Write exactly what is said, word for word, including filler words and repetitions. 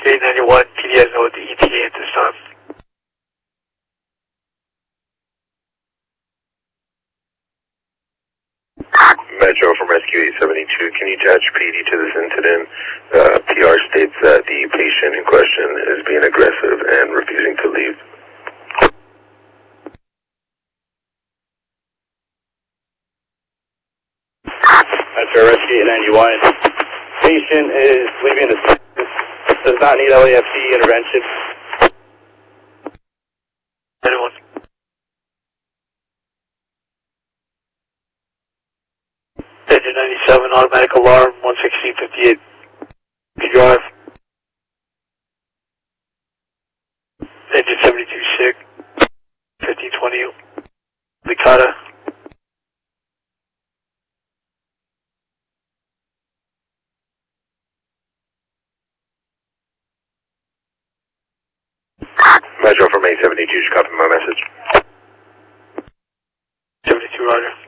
eight ninety-one, P D has no the E T A at this time. Metro from Rescue eight seventy-two, can you attach P D to this incident? Uh, P R states that the patient in question is being aggressive and refusing to leave. Metro Rescue eight ninety-one, patient is leaving the scene, does not need L A F C intervention. Anyone? Engine ninety-seven, automatic alarm, one sixteen fifty-eight. P drive. Engine seventy-two sick, fifteen twenty. Licata. Metro from eight seventy-two, just copy my message. seventy-two, roger.